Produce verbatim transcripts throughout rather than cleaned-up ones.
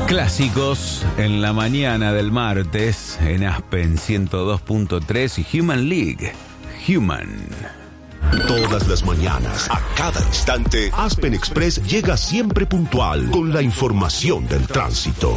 Clásicos en la mañana del martes en Aspen ciento dos punto tres y Human League. Human. Todas las mañanas, a cada instante, Aspen Express llega siempre puntual con la información del tránsito.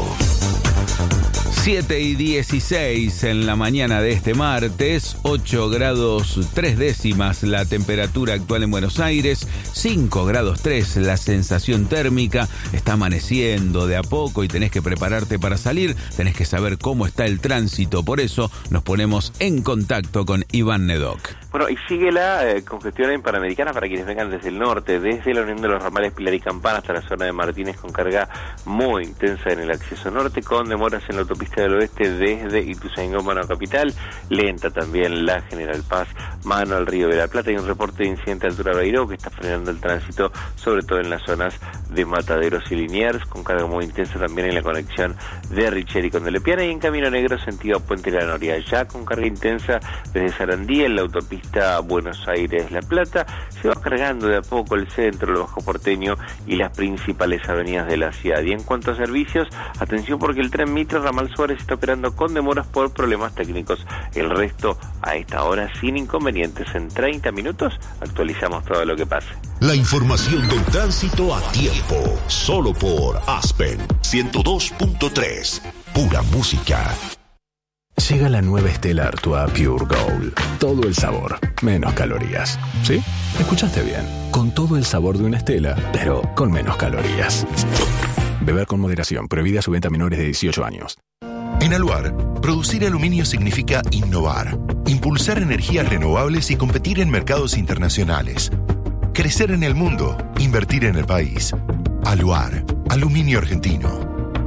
siete y dieciséis en la mañana de este martes, ocho grados tres décimas la temperatura actual en Buenos Aires, cinco grados tres la sensación térmica, está amaneciendo de a poco y tenés que prepararte para salir, tenés que saber cómo está el tránsito, por eso nos ponemos en contacto con Iván Nedoc. Bueno, y sigue la eh, congestión en Panamericana para quienes vengan desde el norte, desde la unión de los ramales Pilar y Campana hasta la zona de Martínez, con carga muy intensa en el acceso norte, con demoras en la autopista del oeste desde Ituzaingó, mano a Capital, lenta también la General Paz, mano al Río de la Plata. Hay un reporte de incidente a altura de Beiró que está frenando el tránsito, sobre todo en las zonas de Mataderos y Liniers, con carga muy intensa también en la conexión de Richeri con Delepiana, y en Camino Negro sentido Puente La Noria, ya con carga intensa desde Sarandí en la autopista Buenos Aires-La Plata. Se va cargando de a poco el centro, el Bajo Porteño y las principales avenidas de la ciudad. Y en cuanto a servicios, atención porque el tren Mitre Ramal Suárez está operando con demoras por problemas técnicos. El resto a esta hora sin inconvenientes. En treinta minutos actualizamos todo lo que pase. La información del tránsito a tiempo, solo por Aspen ciento dos punto tres. Pura música. Llega la nueva Stella Artois Pure Gold. Todo el sabor, menos calorías. ¿Sí? Escuchaste bien. Con todo el sabor de una Stella, pero con menos calorías. Beber con moderación. Prohibida su venta a menores de dieciocho años. En Aluar, producir aluminio significa innovar, impulsar energías renovables y competir en mercados internacionales. Crecer en el mundo, invertir en el país. Aluar, aluminio argentino.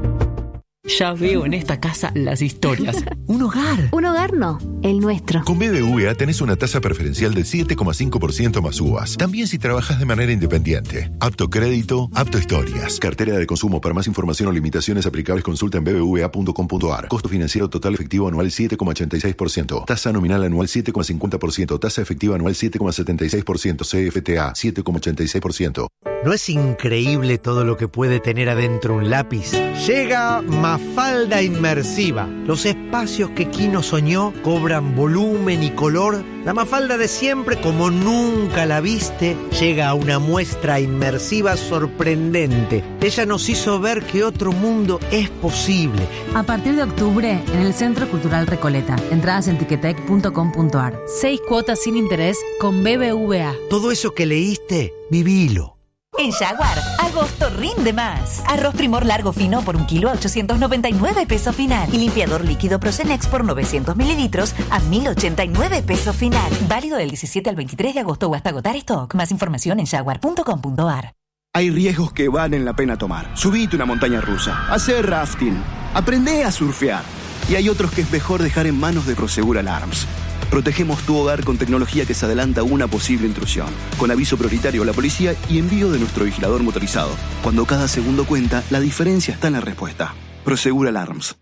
Ya veo en esta casa las historias. Un hogar. Un hogar no, el nuestro. Con B B V A tenés una tasa preferencial del siete coma cinco por ciento más U V A S. También si trabajas de manera independiente. Apto crédito, apto historias. Cartera de consumo. Para más información o limitaciones aplicables, consulta en b b v a punto com punto a r. Costo financiero total efectivo anual siete coma ochenta y seis por ciento. Tasa nominal anual siete coma cincuenta por ciento. Tasa efectiva anual siete coma setenta y seis por ciento. C F T A siete coma ochenta y seis por ciento. ¿No es increíble todo lo que puede tener adentro un lápiz? Llega Mafalda Inmersiva. Los espacios que Kino soñó cobran volumen y color. La Mafalda de siempre, como nunca la viste, llega a una muestra inmersiva sorprendente. Ella nos hizo ver que otro mundo es posible. A partir de octubre, en el Centro Cultural Recoleta. Entradas en tiquetec punto com punto a r. Seis cuotas sin interés con B B V A. Todo eso que leíste, vivilo. En Jaguar, agosto rinde más. Arroz Primor largo fino por un kilo a ochocientos noventa y nueve pesos final. Y limpiador líquido Procenex por novecientos mililitros a mil ochenta y nueve pesos final. Válido del diecisiete al veintitrés de agosto o hasta agotar stock. Más información en jaguar punto com punto a r. Hay riesgos que valen la pena tomar. Subite una montaña rusa, hacer rafting, aprende a surfear. Y hay otros que es mejor dejar en manos de Prosegur Alarms. Protegemos tu hogar con tecnología que se adelanta a una posible intrusión, con aviso prioritario a la policía y envío de nuestro vigilador motorizado. Cuando cada segundo cuenta, la diferencia está en la respuesta. Prosegur Alarms.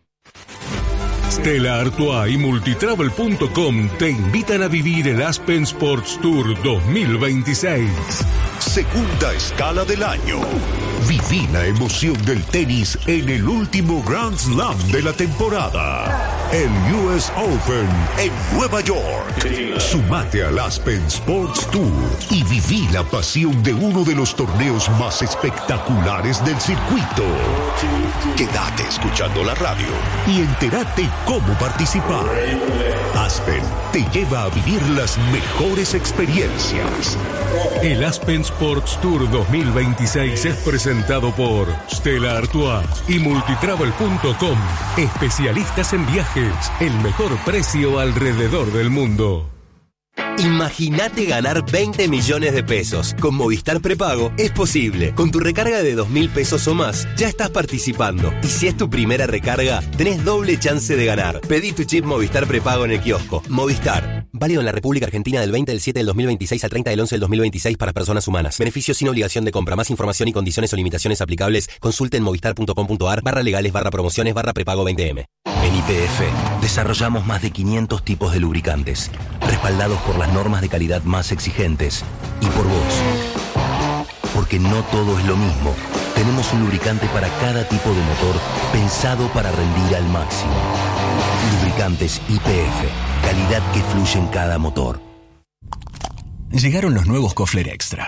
Stella Artois y Multitravel punto com te invitan a vivir el Aspen Sports Tour dos mil veintiséis. Segunda escala del año. Viví la emoción del tenis en el último Grand Slam de la temporada. El U S Open en Nueva York. Sumate al Aspen Sports Tour y viví la pasión de uno de los torneos más espectaculares del circuito. Quédate escuchando la radio y entérate cómo participar. Aspen te lleva a vivir las mejores experiencias. El Aspen Sports Tour dos mil veintiséis es presentado por Stella Artois y Multitravel punto com. Especialistas en viajes. El mejor precio alrededor del mundo. Imagínate ganar veinte millones de pesos. Con Movistar Prepago es posible. Con tu recarga de dos mil pesos o más, ya estás participando. Y si es tu primera recarga, tenés doble chance de ganar. Pedí tu chip Movistar Prepago en el kiosco. Movistar. Válido en la República Argentina del veinte del siete del dos mil veintiséis al treinta del once del dos mil veintiséis para personas humanas. Beneficio sin obligación de compra. Más información y condiciones o limitaciones aplicables, consulte en movistar punto com punto a r barra legales barra promociones barra prepago veinte eme. En Y P F desarrollamos más de quinientos tipos de lubricantes, respaldados por las normas de calidad más exigentes y por vos. Porque no todo es lo mismo, Tenemos un lubricante para cada tipo de motor pensado para rendir al máximo. Lubricantes Y P F, calidad que fluye en cada motor. Llegaron los nuevos Kofler Extra.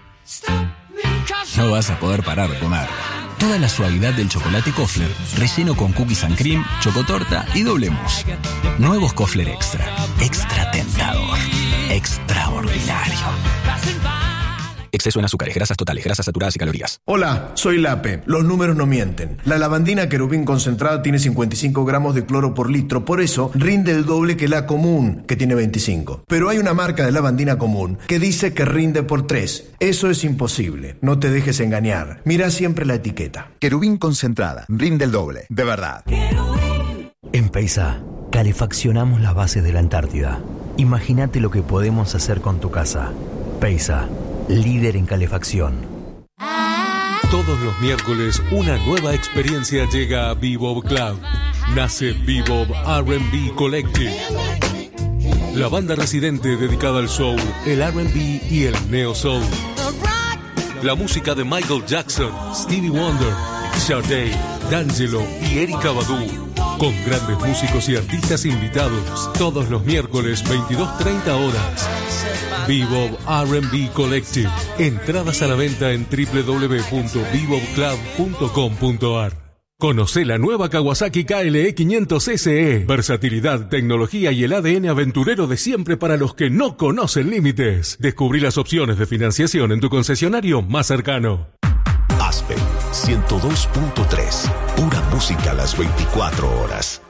No vas a poder parar de comer. Toda la suavidad del chocolate Kofler, relleno con cookies and cream, chocotorta y doble mousse. Nuevos Kofler Extra. Extra tentador. Extraordinario. Exceso en azúcares, grasas totales, grasas saturadas y calorías. Hola, soy Lape. Los números no mienten. La lavandina querubín concentrada tiene cincuenta y cinco gramos de cloro por litro, por eso rinde el doble que la común, que tiene veinticinco. Pero hay una marca de lavandina común que dice que rinde por tres. Eso es imposible. No te dejes engañar. Mira siempre la etiqueta. Querubín concentrada, rinde el doble, de verdad. En Peisa, calefaccionamos las bases de la Antártida. Imagínate lo que podemos hacer con tu casa. Peisa, líder en calefacción. Todos los miércoles una nueva experiencia llega a Bebop Club. Nace Bebop R and B Collective, la banda residente dedicada al soul, el R and B y el neo soul. La música de Michael Jackson, Stevie Wonder, Sade, D'Angelo y Erykah Badu, con grandes músicos y artistas invitados. Todos los miércoles veintidós treinta horas. Bebop R and B Collective. Entradas a la venta en doble u doble u doble u punto bebop club punto com punto a r. Conoce la nueva Kawasaki K L E quinientos S E. Versatilidad, tecnología y el A D N aventurero de siempre para los que no conocen límites. Descubrí las opciones de financiación en tu concesionario más cercano. Aspen ciento dos punto tres. Pura música a las veinticuatro horas.